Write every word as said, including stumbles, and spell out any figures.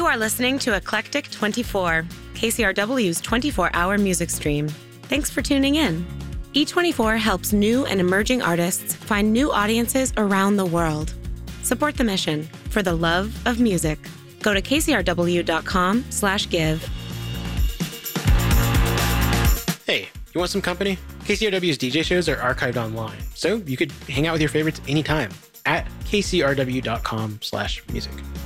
You are listening to Eclectic twenty-four, K C R W's twenty-four hour music stream. Thanks for tuning in. E twenty-four helps new and emerging artists find new audiences around the world. Support the mission for the love of music. Go to kcrw.com slash give. Hey, you want some company? K C R W's D J shows are archived online, so you could hang out with your favorites anytime at kcrw.com slash music.